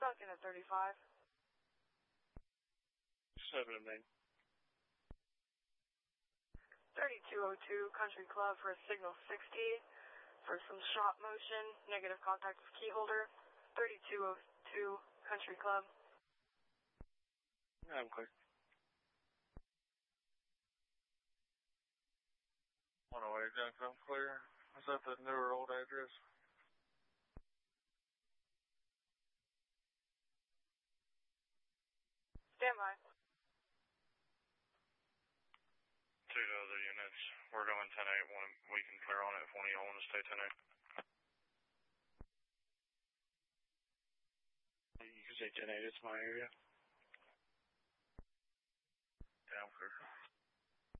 Duncan at 35. 7 of me. 3202 Country Club for a signal 60 for some shot motion, negative contact with key holder. 3202 Country Club. I'm clear. 108 Duncan, I'm clear. Is that the newer old address? Stand by. 2 to other units. We're going 10-8. We can clear on it if one of y'all want to stay 10-8. You can say 10-8, it's my area. Yeah, I'm clear.